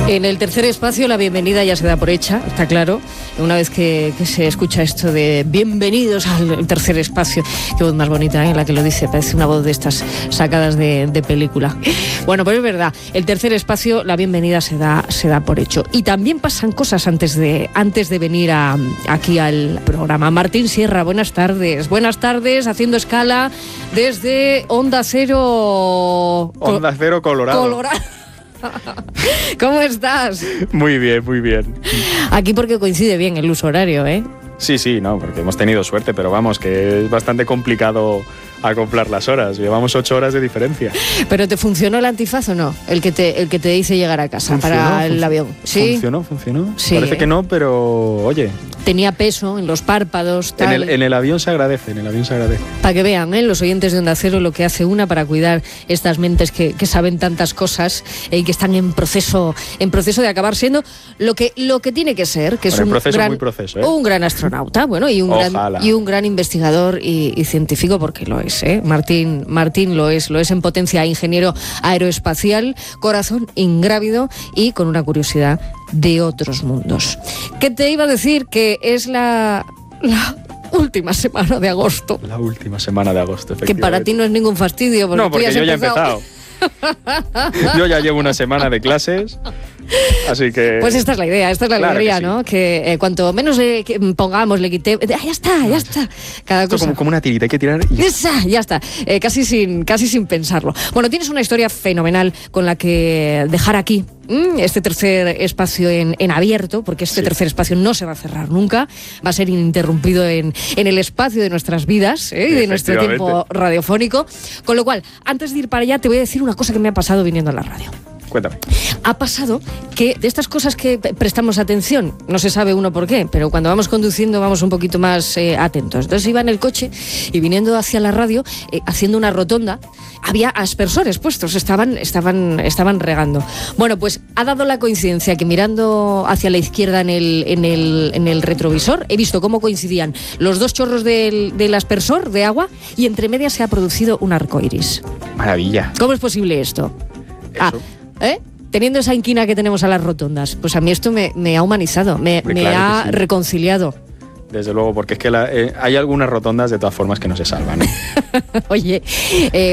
En el tercer espacio la bienvenida ya se da por hecha, está claro. Una vez que se escucha esto de bienvenidos al tercer espacio, qué voz más bonita, ¿eh? La que lo dice, parece una voz de estas sacadas de película. Bueno, pues es verdad, el tercer espacio la bienvenida se da por hecho. Y también pasan cosas antes de venir aquí al programa. Martín Sierra, buenas tardes. Buenas tardes, haciendo escala desde Onda Cero... Onda Cero Colorado. ¿Cómo estás? Muy bien, muy bien. Aquí porque coincide bien el uso horario, ¿eh? Sí, no, porque hemos tenido suerte, pero vamos, que es bastante complicado acoplar las horas. Llevamos 8 horas de diferencia. ¿Pero te funcionó el antifaz o no? El que te dice llegar a casa para el avión. ¿Sí? ¿Funcionó? Sí, parece que no, pero oye... Tenía peso en los párpados, tal. En el avión se agradece, Para que vean, los oyentes de Onda Cero, lo que hace una para cuidar estas mentes que saben tantas cosas y que están en proceso de acabar siendo lo que tiene que ser, que es un gran astronauta, bueno, y un gran investigador y científico, porque lo es, ¿eh? Martín lo es en potencia, ingeniero aeroespacial, corazón ingrávido y con una curiosidad de otros mundos. ¿Qué te iba a decir? Que es la última semana de agosto. La última semana de agosto, efectivamente. Que para ti no es ningún fastidio, porque no, porque yo ya he empezado. Yo ya llevo una semana de clases, así que... Pues esta es la idea, esta es la alegría, sí. ¿no? Que cuanto menos le pongamos, le quitemos... Ya está. Cada esto cosa... como una tirita, hay que tirar y... Ya está. Casi sin pensarlo. Bueno, tienes una historia fenomenal con la que dejar aquí este tercer espacio en abierto, porque este tercer espacio no se va a cerrar nunca, va a ser ininterrumpido en el espacio de nuestras vidas, y de nuestro tiempo radiofónico. Con lo cual, antes de ir para allá, te voy a decir una cosa que me ha pasado viniendo a la radio. Cuéntame. Ha pasado que de estas cosas que prestamos atención, no se sabe uno por qué, pero cuando vamos conduciendo vamos un poquito más atentos. Entonces iba en el coche y viniendo hacia la radio, haciendo una rotonda, había aspersores puestos, estaban regando. Bueno, pues ha dado la coincidencia que mirando hacia la izquierda en el retrovisor, he visto cómo coincidían los dos chorros del aspersor de agua y entre medias se ha producido un arco iris. Maravilla. ¿Cómo es posible esto? Eso. Teniendo esa inquina que tenemos a las rotondas, pues a mí esto me ha humanizado, me ha reconciliado. Desde luego, porque es que hay algunas rotondas de todas formas que no se salvan, ¿eh? Oye,